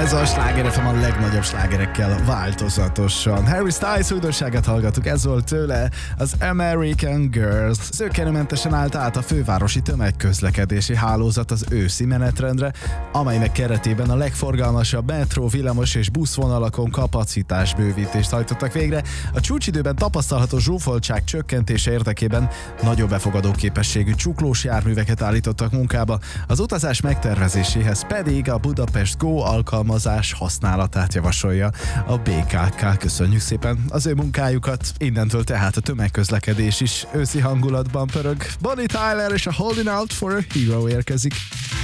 Ez a Sláger FM a legnagyobb slágerekkel változatosan. Harry Styles újdonságát hallgattuk, ez volt tőle az American Girls. Zökkenőmentesen állt át a fővárosi tömegközlekedési hálózat az őszi menetrendre, amelynek keretében a legforgalmasabb metró, villamos és buszvonalakon kapacitásbővítést hajtottak végre. A csúcsidőben tapasztalható zsúfoltság csökkentése érdekében nagyobb befogadó képességű csuklós járműveket állítottak munkába. Az utazás megtervezéséhez pedig a Budapest Go alkalmazás használatát javasolja a BKK. Köszönjük szépen az ő munkájukat. Innentől tehát a tömegközlekedés is őszi hangulatban pörög. Bonnie Tyler és a Holding Out for a Hero érkezik.